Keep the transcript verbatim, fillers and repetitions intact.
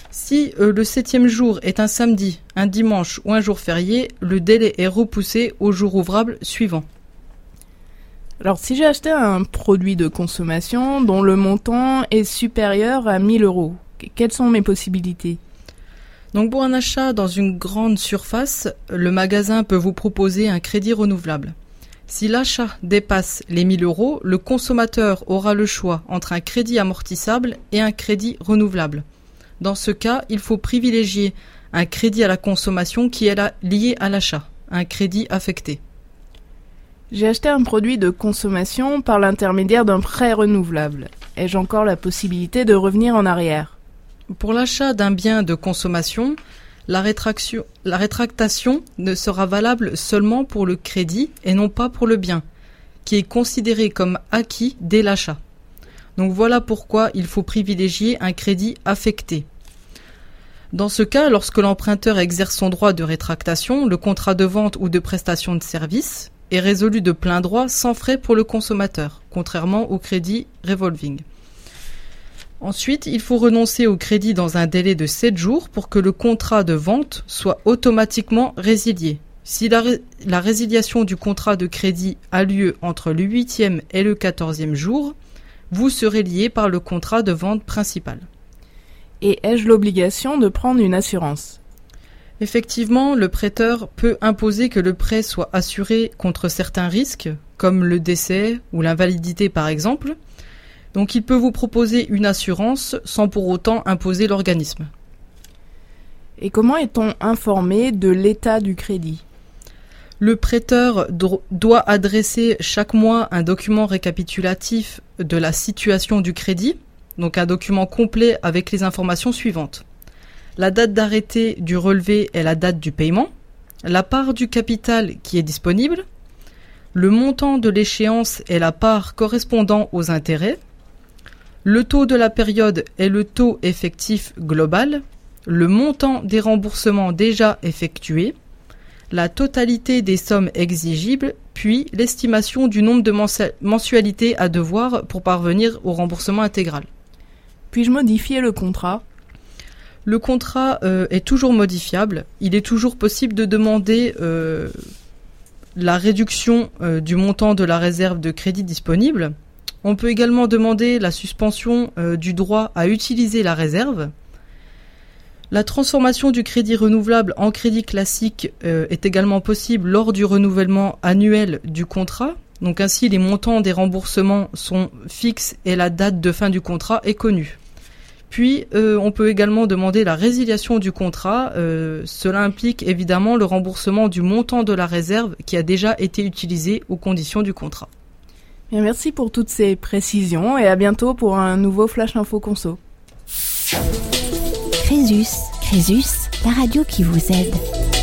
Si euh, le septième jour est un samedi, un dimanche ou un jour férié, le délai est repoussé au jour ouvrable suivant. Alors, si j'ai acheté un produit de consommation dont le montant est supérieur à mille euros, quelles sont mes possibilités ? Donc, pour un achat dans une grande surface, le magasin peut vous proposer un crédit renouvelable. Si l'achat dépasse les mille euros, le consommateur aura le choix entre un crédit amortissable et un crédit renouvelable. Dans ce cas, il faut privilégier un crédit à la consommation qui est là, lié à l'achat, un crédit affecté. J'ai acheté un produit de consommation par l'intermédiaire d'un prêt renouvelable. Ai-je encore la possibilité de revenir en arrière ? Pour l'achat d'un bien de consommation, la, rétraction, la rétractation ne sera valable seulement pour le crédit et non pas pour le bien, qui est considéré comme acquis dès l'achat. Donc voilà pourquoi il faut privilégier un crédit affecté. Dans ce cas, lorsque l'emprunteur exerce son droit de rétractation, le contrat de vente ou de prestation de service est résolu de plein droit sans frais pour le consommateur, contrairement au crédit revolving. Ensuite, il faut renoncer au crédit dans un délai de sept jours pour que le contrat de vente soit automatiquement résilié. Si la, ré- la résiliation du contrat de crédit a lieu entre le huitième et le quatorzième jour, vous serez lié par le contrat de vente principal. Et ai-je l'obligation de prendre une assurance ? Effectivement, le prêteur peut imposer que le prêt soit assuré contre certains risques, comme le décès ou l'invalidité par exemple. Donc il peut vous proposer une assurance sans pour autant imposer l'organisme. Et comment est-on informé de l'état du crédit ? Le prêteur do- doit adresser chaque mois un document récapitulatif de la situation du crédit, donc un document complet avec les informations suivantes. La date d'arrêté du relevé est la date du paiement, la part du capital qui est disponible, le montant de l'échéance est la part correspondant aux intérêts, le taux de la période est le taux effectif global, le montant des remboursements déjà effectués, la totalité des sommes exigibles, puis l'estimation du nombre de mensu- mensualités à devoir pour parvenir au remboursement intégral. Puis-je modifier le contrat ? Le contrat euh, est toujours modifiable. Il est toujours possible de demander euh, la réduction euh, du montant de la réserve de crédit disponible. On peut également demander la suspension euh, du droit à utiliser la réserve. La transformation du crédit renouvelable en crédit classique euh, est également possible lors du renouvellement annuel du contrat. Donc ainsi, les montants des remboursements sont fixes et la date de fin du contrat est connue. Puis, euh, on peut également demander la résiliation du contrat. Euh, cela implique évidemment le remboursement du montant de la réserve qui a déjà été utilisé aux conditions du contrat. Bien, merci pour toutes ces précisions et à bientôt pour un nouveau Flash Info Conso. Crésus, Crésus, la radio qui vous aide.